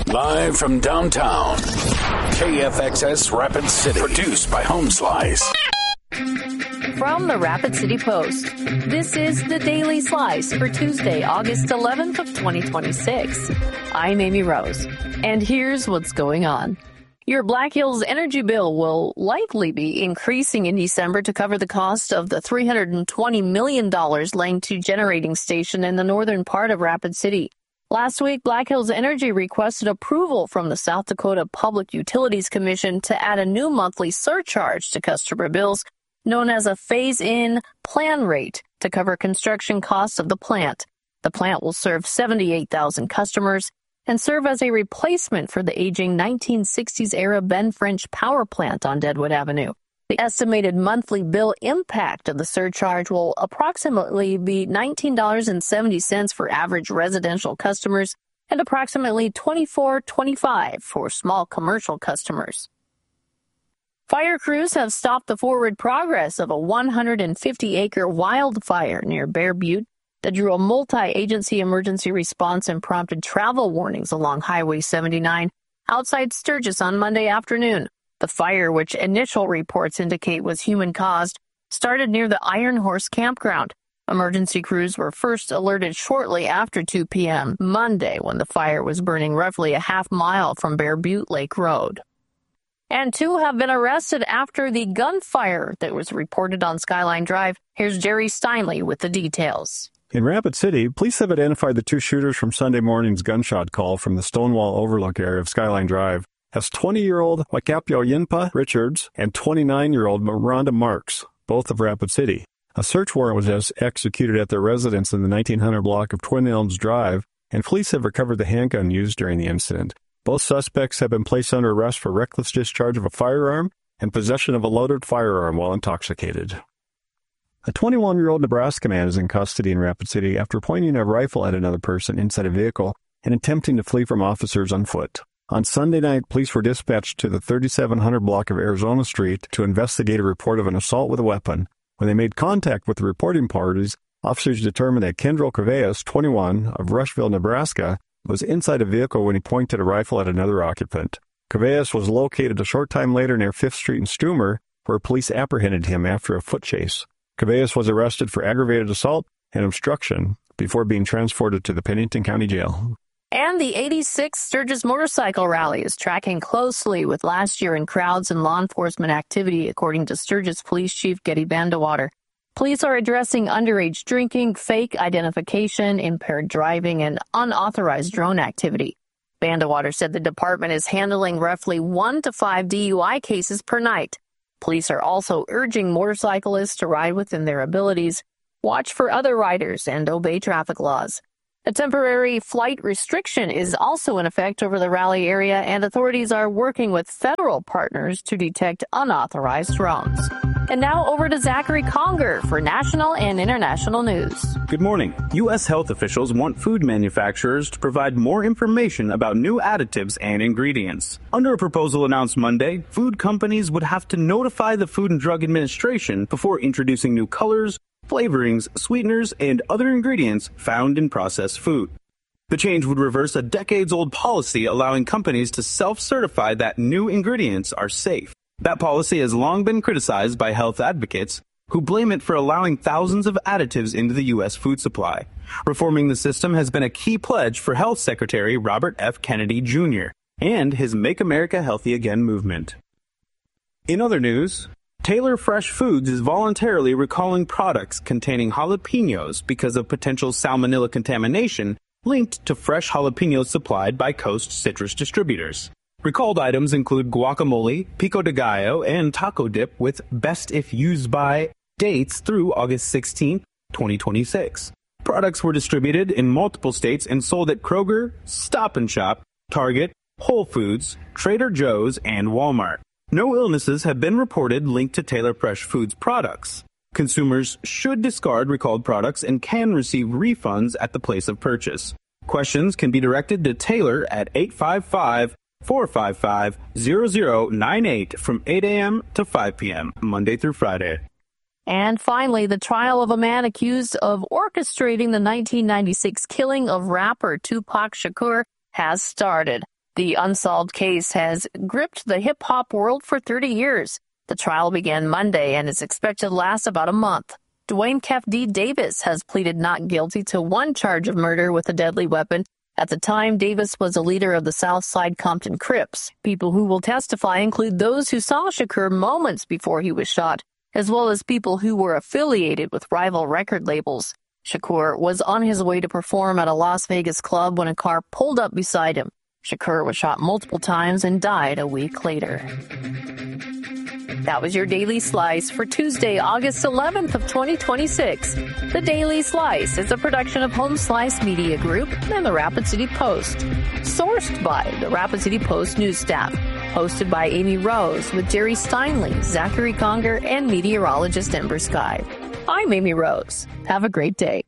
Live from downtown, KFXS Rapid City. Produced by Home Slice. From the Rapid City Post, this is the Daily Slice for Tuesday, August 11th of 2026. I'm Amy Rose, and here's what's going on. Your Black Hills energy bill will likely be increasing in December to cover the cost of the $320 million linked to generating station in the northern part of Rapid City. Last week, Black Hills Energy requested approval from the South Dakota Public Utilities Commission to add a new monthly surcharge to customer bills known as a phase-in plan rate to cover construction costs of the plant. The plant will serve 78,000 customers and serve as a replacement for the aging 1960s-era Ben French power plant on Deadwood Avenue. The estimated monthly bill impact of the surcharge will approximately be $19.70 for average residential customers and approximately $24.25 for small commercial customers. Fire crews have stopped the forward progress of a 150-acre wildfire near Bear Butte that drew a multi-agency emergency response and prompted travel warnings along Highway 79 outside Sturgis on Monday afternoon. The fire, which initial reports indicate was human-caused, started near the Iron Horse campground. Emergency crews were first alerted shortly after 2 p.m. Monday when the fire was burning roughly a half mile from Bear Butte Lake Road. And 2 have been arrested after the gunfire that was reported on Skyline Drive. Here's Jerry Steinley with the details. In Rapid City, police have identified the 2 shooters from Sunday morning's gunshot call from the Stonewall Overlook area of Skyline Drive as 20-year-old Wakapio Yinpa Richards and 29-year-old Miranda Marks, both of Rapid City. A search warrant was executed at their residence in the 1900 block of Twin Elms Drive, and police have recovered the handgun used during the incident. Both suspects have been placed under arrest for reckless discharge of a firearm and possession of a loaded firearm while intoxicated. A 21-year-old Nebraska man is in custody in Rapid City after pointing a rifle at another person inside a vehicle and attempting to flee from officers on foot. On Sunday night, police were dispatched to the 3700 block of Arizona Street to investigate a report of an assault with a weapon. When they made contact with the reporting parties, officers determined that Kendrell Caveas, 21, of Rushville, Nebraska, was inside a vehicle when he pointed a rifle at another occupant. Caveas was located a short time later near 5th Street and Stumer, where police apprehended him after a foot chase. Caveas was arrested for aggravated assault and obstruction before being transported to the Pennington County Jail. And the 86th Sturgis Motorcycle Rally is tracking closely with last year in crowds and law enforcement activity, according to Sturgis Police Chief Getty Vandewater. Police are addressing underage drinking, fake identification, impaired driving, and unauthorized drone activity. Vandewater said the department is handling roughly 1 to 5 DUI cases per night. Police are also urging motorcyclists to ride within their abilities, watch for other riders, and obey traffic laws. A temporary flight restriction is also in effect over the rally area, and authorities are working with federal partners to detect unauthorized drones. And now over to Zachary Conger for national and international news. Good morning. U.S. health officials want food manufacturers to provide more information about new additives and ingredients. Under a proposal announced Monday, food companies would have to notify the Food and Drug Administration before introducing new colors, flavorings, sweeteners, and other ingredients found in processed food. The change would reverse a decades-old policy allowing companies to self-certify that new ingredients are safe. That policy has long been criticized by health advocates who blame it for allowing thousands of additives into the U.S. food supply. Reforming the system has been a key pledge for Health Secretary Robert F. Kennedy Jr. and his Make America Healthy Again movement. In other news, Taylor Fresh Foods is voluntarily recalling products containing jalapenos because of potential salmonella contamination linked to fresh jalapenos supplied by Coast Citrus distributors. Recalled items include guacamole, pico de gallo, and taco dip with best if used by dates through August 16, 2026. Products were distributed in multiple states and sold at Kroger, Stop & Shop, Target, Whole Foods, Trader Joe's, and Walmart. No illnesses have been reported linked to Taylor Fresh Foods products. Consumers should discard recalled products and can receive refunds at the place of purchase. Questions can be directed to Taylor at 855-455-0098 from 8 a.m. to 5 p.m., Monday through Friday. And finally, the trial of a man accused of orchestrating the 1996 killing of rapper Tupac Shakur has started. The unsolved case has gripped the hip-hop world for 30 years. The trial began Monday and is expected to last about a month. Dwayne Kef D. Davis has pleaded not guilty to one charge of murder with a deadly weapon. At the time, Davis was a leader of the Southside Compton Crips. People who will testify include those who saw Shakur moments before he was shot, as well as people who were affiliated with rival record labels. Shakur was on his way to perform at a Las Vegas club when a car pulled up beside him. Shakur was shot multiple times and died a week later. That was your Daily Slice for Tuesday, August 11th of 2026. The Daily Slice is a production of Home Slice Media Group and the Rapid City Post. Sourced by the Rapid City Post news staff. Hosted by Amy Rose with Jerry Steinle, Zachary Conger, and meteorologist Ember Sky. I'm Amy Rose. Have a great day.